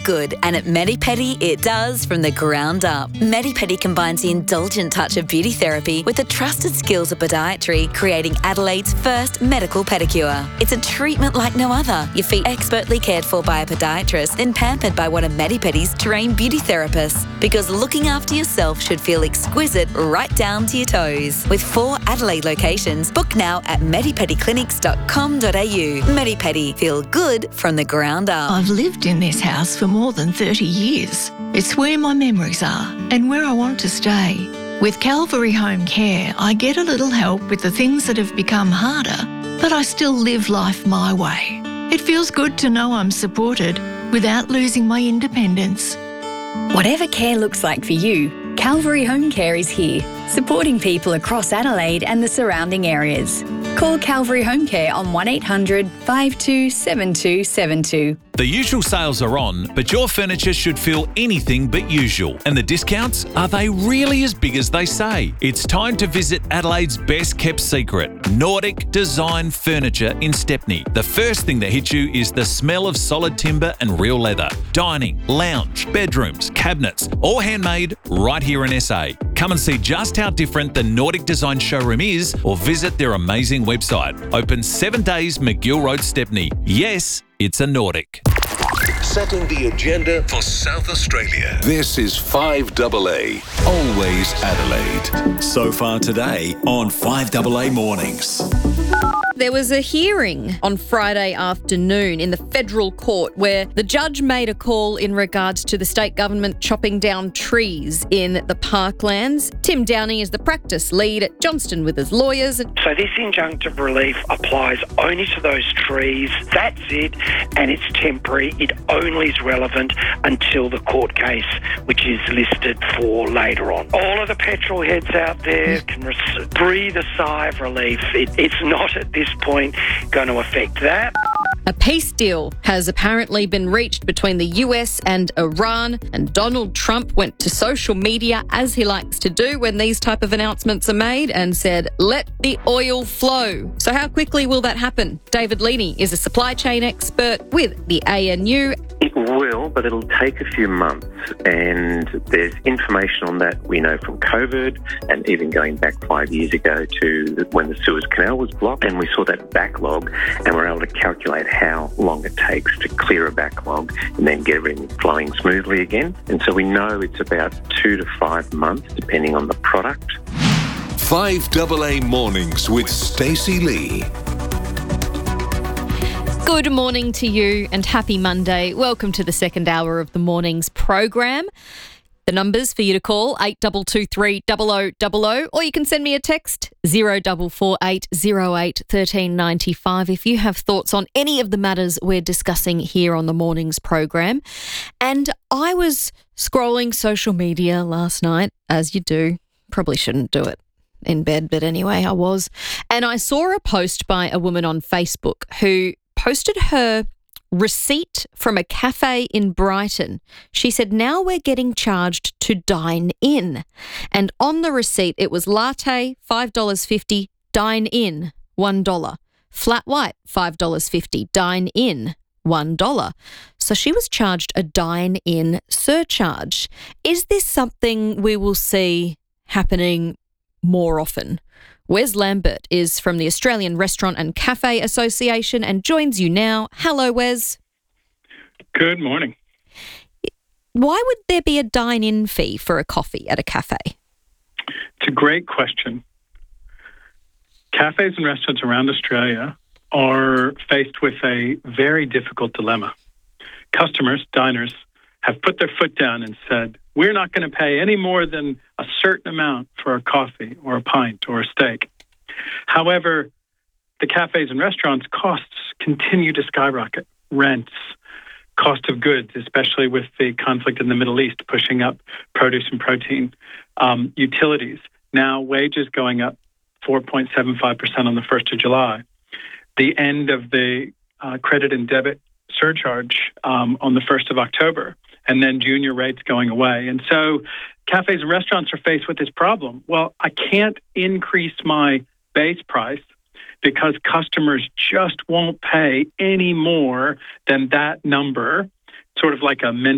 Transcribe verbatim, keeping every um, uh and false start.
good, and at Medipedi it does from the ground up. Medipedi combines the indulgent touch of beauty therapy with the trusted skills of podiatry, creating Adelaide's first medical pedicure. It's a treatment like no other. Your feet expertly cared for by a podiatrist, then pampered by one of Medipedi's trained beauty therapists. Because looking after yourself should feel exquisite right down to your toes. With four Adelaide locations, book now at medipedi clinics dot com dot a u. Medipedi, feel good from the ground up. I've lived in this house for more than thirty years. It's where my memories are and where I want to stay. With Calvary Home Care, I get a little help with the things that have become harder, but I still live life my way. It feels good to know I'm supported without losing my independence. Whatever care looks like for you, Calvary Home Care is here, supporting people across Adelaide and the surrounding areas. Call Calvary Home Care on one eight hundred five two seven two seven two. The usual sales are on, but your furniture should feel anything but usual. And the discounts, are they really as big as they say? It's time to visit Adelaide's best kept secret, Nordic Design Furniture in Stepney. The first thing that hits you is the smell of solid timber and real leather. Dining, lounge, bedrooms, cabinets, all handmade right here in S A. Come and see just how different the Nordic Design showroom is, or visit their amazing website. Open seven days, McGill Road, Stepney. Yes, it's a Nordic. Setting the agenda for South Australia. This is five A A, always Adelaide. So far today on five A A Mornings. There was a hearing on Friday afternoon in the federal court where the judge made a call in regards to the state government chopping down trees in the parklands. Tim Downey is the practice lead at Johnston Withers Lawyers. So this injunctive relief applies only to those trees. That's it, and it's temporary. It only is relevant until the court case, which is listed for later on. All of the petrol heads out there can res- breathe a sigh of relief. It, it's not at this point going to affect that. A peace deal has apparently been reached between the U S and Iran, and Donald Trump went to social media, as he likes to do when these type of announcements are made, and said, let the oil flow. So how quickly will that happen? David Leaney is a supply chain expert with the A N U. It will, but it'll take a few months, and there's information on that we know from COVID and even going back five years ago to when the Suez Canal was blocked, and we saw that backlog, and we're able to calculate how long it takes to clear a backlog and then get everything flowing smoothly again. And so we know it's about two to five months, depending on the product. five A A Mornings with Stacey Lee. Good morning to you and happy Monday. Welcome to the second hour of the morning's program. The numbers for you to call, eight two two three, zero zero zero zero, or you can send me a text, zero four four eight, zero eight, one three nine five, if you have thoughts on any of the matters we're discussing here on the morning's program. And I was scrolling social media last night, as you do. Probably shouldn't do it in bed, but anyway, I was. And I saw a post by a woman on Facebook who posted her receipt from a cafe in Brighton. She said, now we're getting charged to dine in. And on the receipt, it was latte, five dollars fifty, dine in, one dollar. Flat white, five dollars fifty, dine in, one dollar. So she was charged a dine-in surcharge. Is this something we will see happening more often? Wes Lambert is from the Australian Restaurant and Cafe Association and joins you now. Hello, Wes. Good morning. Why would there be a dine-in fee for a coffee at a cafe? It's a great question. Cafes and restaurants around Australia are faced with a very difficult dilemma. Customers, diners, have put their foot down and said, we're not going to pay any more than a certain amount for a coffee or a pint or a steak. However, the cafes and restaurants' costs continue to skyrocket. Rents, cost of goods, especially with the conflict in the Middle East pushing up produce and protein, um, utilities. Now wages going up four point seven five percent on the first of July. The end of the uh, credit and debit surcharge um, on the first of October. And then junior rates going away. And so cafes and restaurants are faced with this problem. Well, I can't increase my base price because customers just won't pay any more than that number, sort of like a